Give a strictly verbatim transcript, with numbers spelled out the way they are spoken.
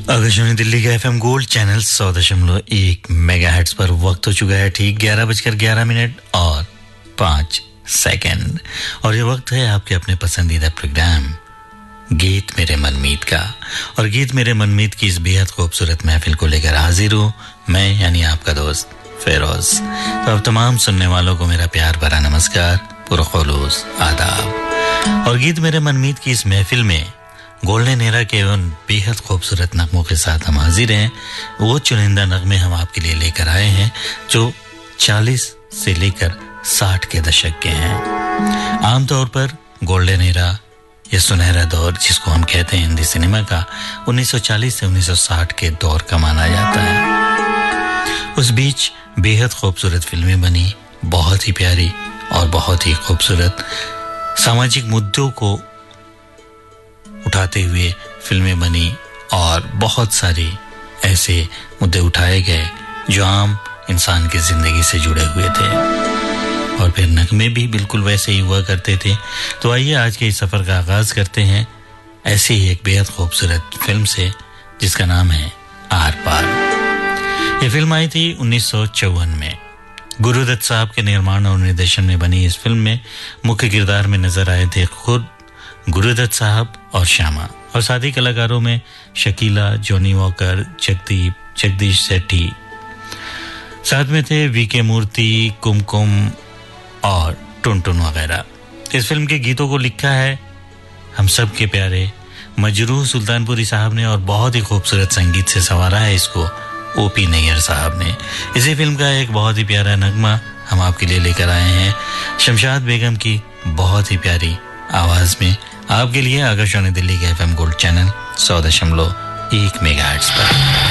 आकाशवाणी दिल्ली का FM gold channel सौ दशमलव एक मेगाहर्ट्ज पर वक्त हो चुका है ठीक ग्यारह बजकर ग्यारह मिनट और पाँच सेकंड और ये वक्त है आपके अपने पसंदीदा प्रोग्राम गीत मेरे मनमीत का। और गीत मेरे मनमीत की इस बेहद खूबसूरत महफिल को लेकर हाजिर हूँ मैं यानी आपका दोस्त फिरोज। तो अब तमाम सुनने वालों को मेरा प्यार भरा नमस्कार, पुरखुलूस आदाब। और गीत मेरे मनमीत की इस महफिल में गोल्डन एरा के उन बेहद खूबसूरत नगमों के साथ हम हाजिर हैं। वो चुनिंदा नगमे हम आपके लिए लेकर आए हैं जो चालीस से लेकर साठ के दशक के हैं। आमतौर पर गोल्डन एरा या सुनहरा दौर जिसको हम कहते हैं हिंदी सिनेमा का उन्नीस सौ चालीस से उन्नीस सौ साठ के दौर का माना जाता है। उस बीच बेहद खूबसूरत फिल्में बनी, बहुत ही प्यारी और बहुत ही खूबसूरत सामाजिक मुद्दों को उठाते हुए फिल्में बनी और बहुत सारे ऐसे मुद्दे उठाए गए जो आम इंसान की जिंदगी से जुड़े हुए थे और फिर नगमे भी बिल्कुल वैसे ही हुआ करते थे। तो आइए आज के इस सफर का आगाज करते हैं ऐसे ही एक बेहद खूबसूरत फिल्म से जिसका नाम है आर पार। ये फिल्म आई थी उन्नीस सौ चौवन में। गुरुदत्त साहब के निर्माण और निर्देशन में बनी इस फिल्म में मुख्य किरदार में नजर आए थे खुद गुरुदत्त साहब और श्यामा और साथी कलाकारों में शकीला, जॉनी वॉकर, जगदीप, जगदीश सेठी, साथ में थे वीके मूर्ति, कुमकुम और टुनटुन वगैरह। इस फिल्म के गीतों को लिखा है हम सब के प्यारे मजरूह सुल्तानपुरी साहब ने और बहुत ही खूबसूरत संगीत से संवारा है इसको ओपी नैयर साहब ने। इसी फिल्म का एक बहुत ही प्यारा नगमा हम आपके लिए लेकर आए हैं शमशाद बेगम की बहुत ही प्यारी आवाज में आपके लिए आकाशवाणी दिल्ली के एफएम गोल्ड चैनल सौ दशमलव एक मेगाहर्ट्ज पर।